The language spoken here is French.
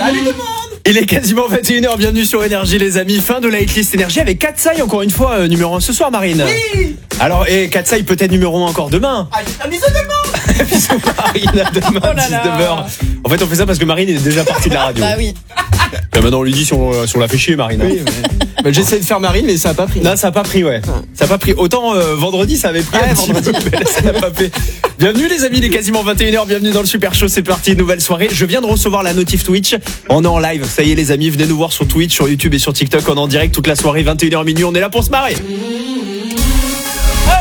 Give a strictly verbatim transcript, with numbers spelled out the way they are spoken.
Salut tout le monde. Il est quasiment vingt et une heures, bienvenue sur Énergie les amis, fin de la hitlist Énergie avec Katsai encore une fois euh, numéro un ce soir Marine. Oui. Alors et Katsai peut-être numéro un encore demain. Ah, un bisou demain. Bisous Marine, à demain Oh là là. dix-neuf heures. En fait on fait ça parce que Marine est déjà partie de la radio. Bah oui. Là, maintenant on lui dit si on, si on l'a fait chier Marine. Oui, mais... bah, j'essaie de faire Marine, mais ça a pas pris. Non, ça a pas pris, ouais. Ça a pas pris. Autant euh, vendredi, ça avait pris Ah, un petit peu, mais là, ça n'a pas fait. Bienvenue les amis, il est quasiment vingt et une heures, bienvenue dans le Super Show, c'est parti, nouvelle soirée. Je viens de recevoir la notif Twitch, on est en live, ça y est les amis, venez nous voir sur Twitch, sur YouTube et sur TikTok, on est en direct toute la soirée, vingt et une heures minuit, on est là pour se marrer.